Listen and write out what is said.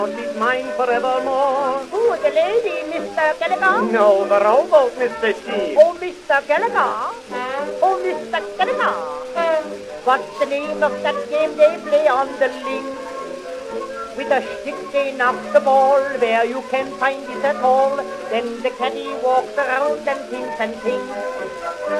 She's mine forevermore. Who, the lady, Mr. Gallagher? No, the rowboat, Mr. Sheep. Oh, Mr. Gallagher. Oh, Mr. Gallagher. What's the name of that game they play on the link? With a stick they knock the ball where you can find it at all. Then the caddy walks around and thinks and thinks.